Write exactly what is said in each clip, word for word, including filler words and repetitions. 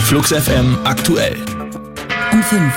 Flux F M aktuell. Um fünf.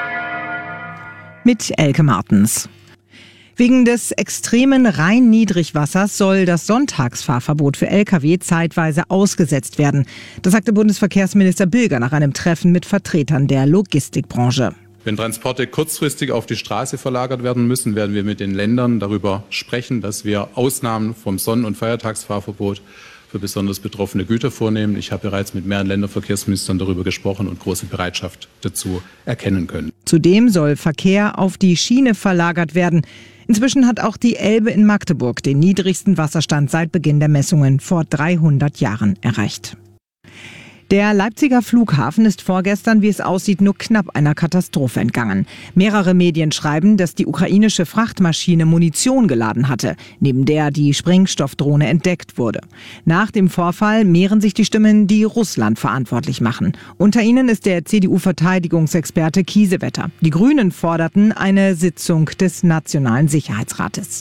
Mit Elke Martens. Wegen des extremen Rhein-Niedrigwassers soll das Sonntagsfahrverbot für L K W zeitweise ausgesetzt werden. Das sagte Bundesverkehrsminister Bilger nach einem Treffen mit Vertretern der Logistikbranche. Wenn Transporte kurzfristig auf die Straße verlagert werden müssen, werden wir mit den Ländern darüber sprechen, dass wir Ausnahmen vom Sonn- und Feiertagsfahrverbot für besonders betroffene Güter vornehmen. Ich habe bereits mit mehreren Länderverkehrsministern darüber gesprochen und große Bereitschaft dazu erkennen können. Zudem soll Verkehr auf die Schiene verlagert werden. Inzwischen hat auch die Elbe in Magdeburg den niedrigsten Wasserstand seit Beginn der Messungen vor dreihundert Jahren erreicht. Der Leipziger Flughafen ist vorgestern, wie es aussieht, nur knapp einer Katastrophe entgangen. Mehrere Medien schreiben, dass die ukrainische Frachtmaschine Munition geladen hatte, neben der die Sprengstoffdrohne entdeckt wurde. Nach dem Vorfall mehren sich die Stimmen, die Russland verantwortlich machen. Unter ihnen ist der C D U-Verteidigungsexperte Kiesewetter. Die Grünen forderten eine Sitzung des Nationalen Sicherheitsrates.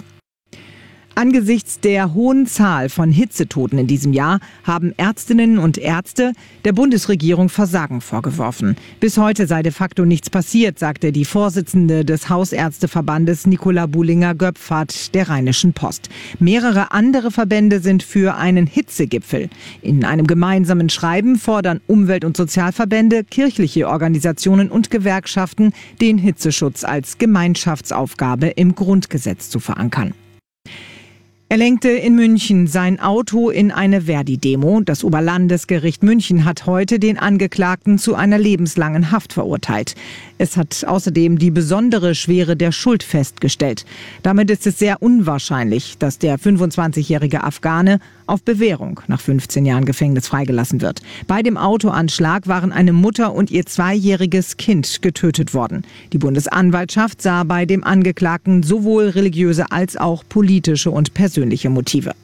Angesichts der hohen Zahl von Hitzetoten in diesem Jahr haben Ärztinnen und Ärzte der Bundesregierung Versagen vorgeworfen. Bis heute sei de facto nichts passiert, sagte die Vorsitzende des Hausärzteverbandes Nicola Buhlinger-Göpfert der Rheinischen Post. Mehrere andere Verbände sind für einen Hitzegipfel. In einem gemeinsamen Schreiben fordern Umwelt- und Sozialverbände, kirchliche Organisationen und Gewerkschaften, den Hitzeschutz als Gemeinschaftsaufgabe im Grundgesetz zu verankern. Er lenkte in München sein Auto in eine Verdi-Demo. Das Oberlandesgericht München hat heute den Angeklagten zu einer lebenslangen Haft verurteilt. Es hat außerdem die besondere Schwere der Schuld festgestellt. Damit ist es sehr unwahrscheinlich, dass der fünfundzwanzigjährige Afghane auf Bewährung nach fünfzehn Jahren Gefängnis freigelassen wird. Bei dem Autoanschlag waren eine Mutter und ihr zweijähriges Kind getötet worden. Die Bundesanwaltschaft sah bei dem Angeklagten sowohl religiöse als auch politische und persönliche Motive.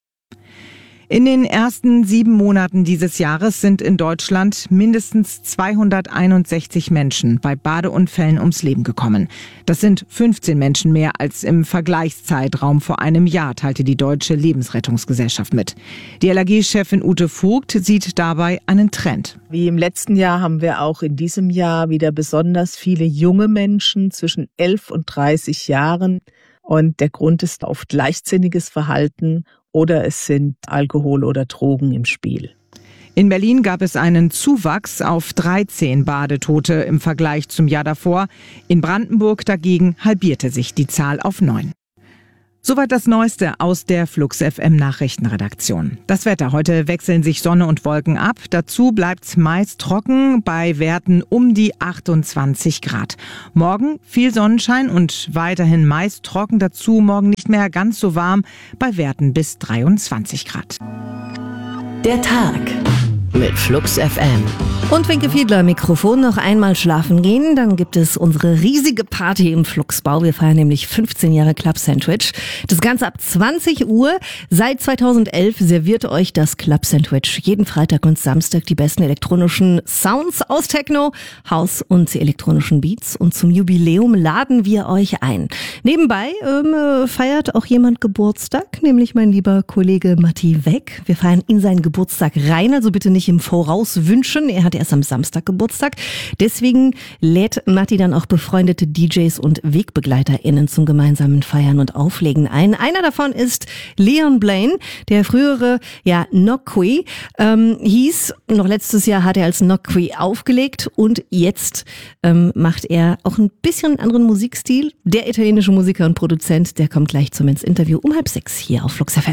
In den ersten sieben Monaten dieses Jahres sind in Deutschland mindestens zweihunderteinundsechzig Menschen bei Badeunfällen ums Leben gekommen. Das sind fünfzehn Menschen mehr als im Vergleichszeitraum vor einem Jahr, teilte die Deutsche Lebensrettungsgesellschaft mit. Die L A G-Chefin Ute Vogt sieht dabei einen Trend. Wie im letzten Jahr haben wir auch in diesem Jahr wieder besonders viele junge Menschen zwischen elf und dreißig Jahren. Und der Grund ist oft leichtsinniges Verhalten oder es sind Alkohol oder Drogen im Spiel. In Berlin gab es einen Zuwachs auf dreizehn Badetote im Vergleich zum Jahr davor. In Brandenburg dagegen halbierte sich die Zahl auf neun. Soweit das Neueste aus der Flux F M Nachrichtenredaktion. Das Wetter. Heute wechseln sich Sonne und Wolken ab. Dazu bleibt's meist trocken bei Werten um die achtundzwanzig Grad. Morgen viel Sonnenschein und weiterhin meist trocken. Dazu morgen nicht mehr ganz so warm bei Werten bis dreiundzwanzig Grad. Der Tag mit Flux F M. Und Wenke Fiedler, Mikrofon, noch einmal schlafen gehen. Dann gibt es unsere riesige Party im Fluxbau. Wir feiern nämlich fünfzehn Jahre Club Sandwich. Das Ganze ab zwanzig Uhr. Seit zweitausendelf serviert euch das Club Sandwich jeden Freitag und Samstag die besten elektronischen Sounds aus Techno, House und elektronischen Beats. Und zum Jubiläum laden wir euch ein. Nebenbei ähm, feiert auch jemand Geburtstag, nämlich mein lieber Kollege Matti Weck. Wir feiern in seinen Geburtstag rein, also bitte nicht im Voraus wünschen. Er hat erst am Samstag Geburtstag. Deswegen lädt Matti dann auch befreundete D Js und WegbegleiterInnen zum gemeinsamen Feiern und Auflegen ein. Einer davon ist Leon Blaine, der frühere ja Nocqui ähm, hieß. Noch letztes Jahr hat er als Nocqui aufgelegt und jetzt ähm, macht er auch ein bisschen einen anderen Musikstil. Der italienische Musiker und Produzent, der kommt gleich zum ins Interview um halb sechs hier auf Flux F M.